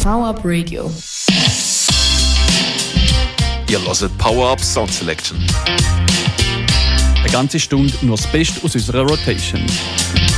Power Up Radio. Ihr hört Power Up Sound Selection. Eine ganze Stunde nur das Beste aus unserer Rotation.